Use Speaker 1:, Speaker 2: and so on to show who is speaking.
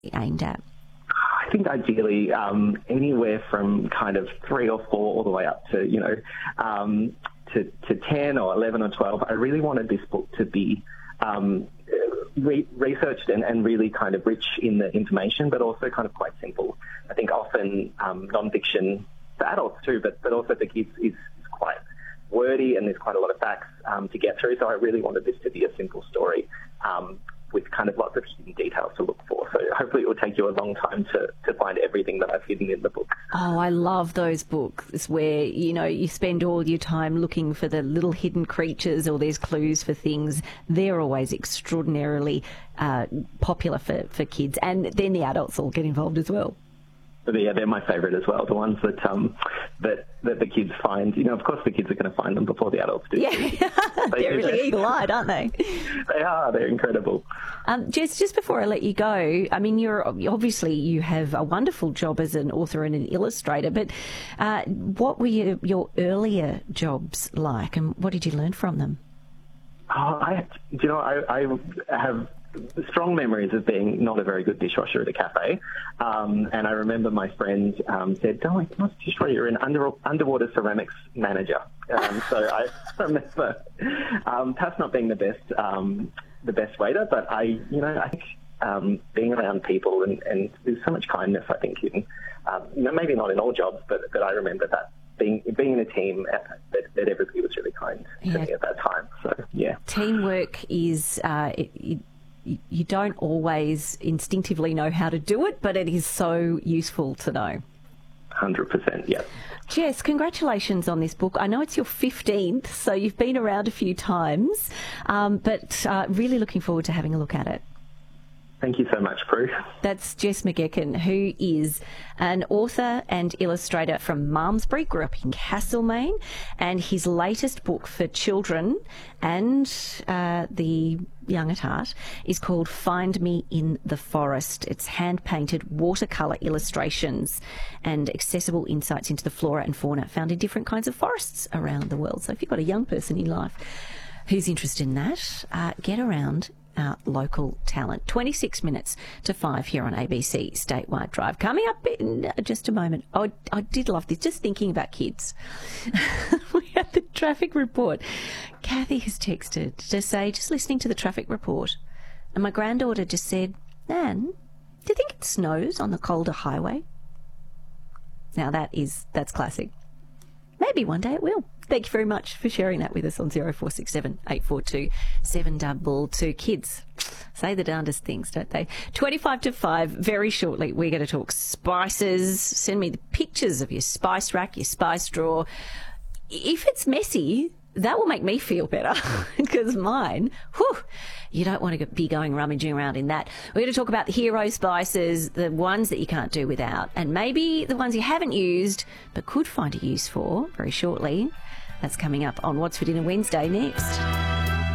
Speaker 1: aimed at?
Speaker 2: I think ideally anywhere from kind of 3 or 4 all the way up to, to 10 or 11 or 12. I really wanted this book to be researched and really kind of rich in the information, but also kind of quite simple. I think often non-fiction for adults too, but also for kids is quite wordy and there's quite a lot of facts to get through. So I really wanted this to be a simple story with kind of lots of hidden details to look for. So hopefully it will take you a long time to find everything that I've hidden in the book.
Speaker 1: Oh, I love those books where, you spend all your time looking for the little hidden creatures or there's clues for things. They're always extraordinarily popular for kids, and then the adults all get involved as well.
Speaker 2: But yeah, they're my favourite as well. The ones that that the kids find. Of course, the kids are going to find them before the adults do.
Speaker 1: Yeah, they're really eagle-eyed, aren't they?
Speaker 2: They are. They're incredible.
Speaker 1: Jess, just before I let you go, I mean, you have a wonderful job as an author and an illustrator. But what were your earlier jobs like, and what did you learn from them?
Speaker 2: I have strong memories of being not a very good dishwasher at a cafe. And I remember my friend said, "Oh, I'm not sure you're an underwater ceramics manager." So I remember perhaps not being the best waiter, but I think being around people and there's so much kindness, I think, in, maybe not in all jobs, but I remember that being in a team that everybody was really kind to me at that time. So, yeah.
Speaker 1: Teamwork is... You don't always instinctively know how to do it, but it is so useful to know.
Speaker 2: 100%, yeah.
Speaker 1: Jess, congratulations on this book. I know it's your 15th, so you've been around a few times, but really looking forward to having a look at it.
Speaker 2: Thank you so much, Prue.
Speaker 1: That's Jess McGeechan, who is an author and illustrator from Malmesbury, grew up in Castlemaine, and his latest book for children and the young at heart is called Find Me in the Forest. It's hand-painted watercolour illustrations and accessible insights into the flora and fauna found in different kinds of forests around the world. So if you've got a young person in life who's interested in that, get around our local talent. 26 minutes to 5 here on ABC Statewide Drive. Coming up in just a moment. Oh, I did love this. Just thinking about kids. We had the traffic report. Kathy has texted to say, just listening to the traffic report, and my granddaughter just said, "Nan, do you think it snows on the Calder Highway?" Now that's classic. Maybe one day it will. Thank you very much for sharing that with us on 0467 842 722. Kids say the darndest things, don't they? 25 to 5, very shortly, we're going to talk spices. Send me the pictures of your spice rack, your spice drawer. If it's messy, that will make me feel better because mine, you don't want to be going rummaging around in that. We're going to talk about the hero spices, the ones that you can't do without, and maybe the ones you haven't used but could find a use for very shortly. That's coming up on What's for Dinner Wednesday next.